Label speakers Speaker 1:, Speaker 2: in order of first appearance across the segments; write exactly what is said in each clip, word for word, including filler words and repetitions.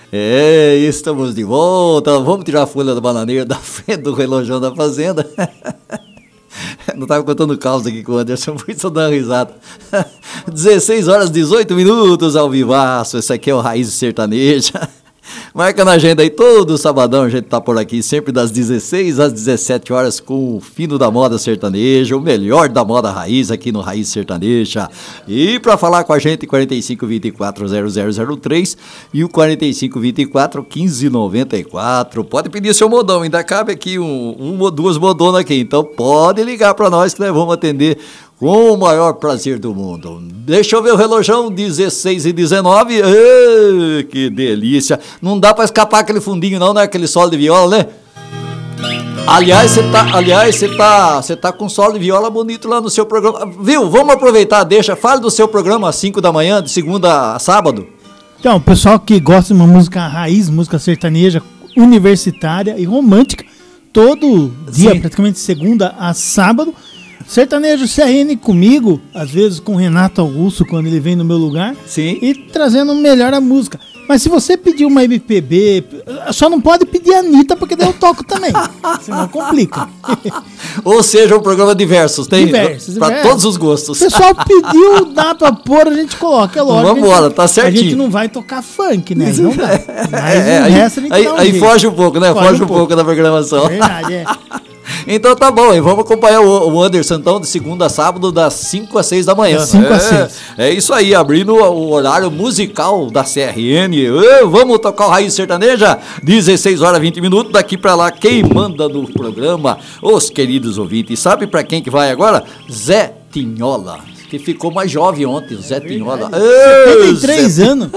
Speaker 1: É, estamos de volta. Vamos tirar a folha da bananeira da frente do relojão da fazenda. Não estava contando caos aqui com o Anderson, fui só dando risada. dezesseis horas e dezoito minutos ao vivaço. Esse aqui é o Raiz Sertaneja. Marca na agenda aí, todo sabadão a gente tá por aqui, sempre das dezesseis às dezessete horas, com o fino da moda sertaneja, o melhor da moda raiz aqui no Raiz Sertaneja. E para falar com a gente, quarenta e cinco, vinte e quatro, zero zero zero três e o quarenta e cinco, vinte e quatro, quinze noventa e quatro. Pode pedir seu modão, ainda cabe aqui um, um ou duas modonas aqui, então pode ligar para nós que nós vamos atender com o maior prazer do mundo. Deixa eu ver o relojão, dezesseis e dezenove. Ah, que delícia. Não dá pra escapar aquele fundinho não, né? Aquele solo de viola, né? Aliás, você tá, aliás, você tá, você tá com solo de viola bonito lá no seu programa. Viu? Vamos aproveitar, deixa. Fale do seu programa às cinco da manhã, de segunda a sábado.
Speaker 2: Então, o pessoal que gosta de uma música raiz, música sertaneja, universitária e romântica, todo dia, Sim. praticamente segunda a sábado. Sertanejo C R N comigo, às vezes com o Renato Augusto, quando ele vem no meu lugar.
Speaker 1: Sim.
Speaker 2: E trazendo melhor a música. Mas se você pedir uma M P B, só não pode pedir a Anitta, porque daí eu toco também. Senão complica.
Speaker 1: Ou seja, um programa diversos, tem?
Speaker 2: Diversos.
Speaker 1: Para todos os gostos.
Speaker 2: O pessoal pediu, dá pra pôr, a gente coloca, é lógico.
Speaker 1: Vamos embora, tá certinho.
Speaker 2: A gente não vai tocar funk, né? Não dá. Mas
Speaker 1: é,
Speaker 2: o
Speaker 1: aí,
Speaker 2: resto a gente
Speaker 1: aí,
Speaker 2: dá um
Speaker 1: aí
Speaker 2: jeito.
Speaker 1: foge um pouco, né? Foge, foge um pouco. pouco da programação.
Speaker 2: Verdade, é.
Speaker 1: Então tá bom, e vamos acompanhar o Anderson então de segunda a sábado das cinco às seis da manhã.
Speaker 2: Das cinco às seis.
Speaker 1: É isso aí, abrindo o horário musical da C R N. É, vamos tocar o Raiz Sertaneja, dezesseis horas e vinte minutos, daqui pra lá quem manda no programa, os queridos ouvintes. Sabe pra quem que vai agora? Zé Tinhola, que ficou mais jovem ontem, o Zé é Tinhola.
Speaker 2: setenta e três Zé... anos.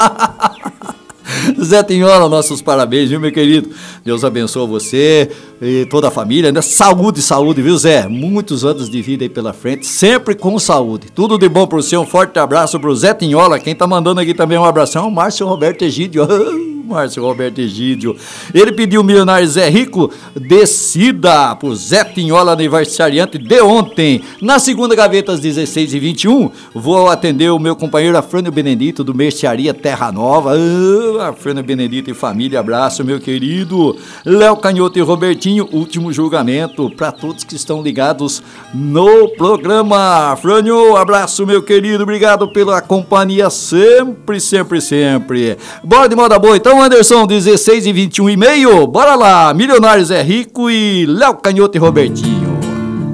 Speaker 1: Zé Tinhola, nossos parabéns, viu, meu querido? Deus abençoe você e toda a família, né? Saúde, saúde, viu, Zé? Muitos anos de vida aí pela frente, sempre com saúde. Tudo de bom pro seu, um forte abraço pro Zé Tinhola. Quem tá mandando aqui também um abração é o Márcio Roberto Egídio. Márcio Roberto Egídio. Ele pediu o milionário Zé Rico, descida pro Zé Tinhola, aniversariante de ontem. Na segunda gaveta, às dezesseis e vinte e um, vou atender o meu companheiro Afrânio Benedito, do Mercearia Terra Nova. Ah, Afrânio Benedito e família, abraço, meu querido. Léo Canhoto e Robertinho, último julgamento para todos que estão ligados no programa. Afrânio, abraço, meu querido, obrigado pela companhia sempre, sempre, sempre. Bora de moda boa, então, Anderson, dezesseis e vinte e um e meio, bora lá, Milionários é Rico e Léo Canhoto e Robertinho.